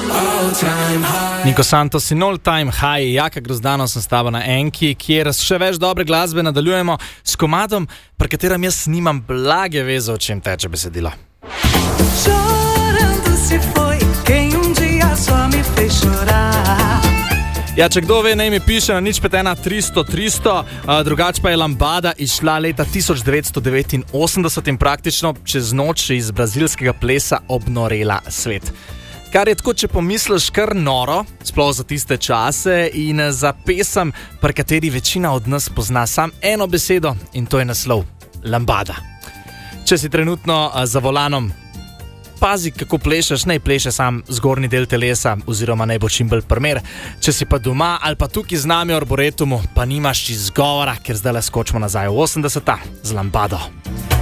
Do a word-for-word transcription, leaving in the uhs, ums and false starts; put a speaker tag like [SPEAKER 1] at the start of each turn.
[SPEAKER 1] Niko Santos in All Time High, Jaka Grozdano sem s tabo na Enki, kjer še več dobre glasbe nadaljujemo s komadom, pri katerem jaz nimam blage veze, o čem teče besedilo. Ja, če kdo ve, naj mi piše na nič pet ena tristo tristo, drugač pa je Lambada izšla leta tisoč devetsto devetinosemdeset in praktično čez noč iz brazilskega plesa obnorela svet. Kar je tako, če pomisliš, kar noro, sploh za tiste čase in za pesem, pri kateri večina od nas pozna sam eno besedo in to je naslov Lambada. Če si trenutno za volanom, pazi, kako plešeš, naj pleše sam zgornji del telesa oziroma naj bo čim bolj primer. Če si pa doma ali pa tukaj z nami v Arboretumu, pa nimaš izgovora, ker zdaj le skočimo nazaj v osemdeseta z Lambado.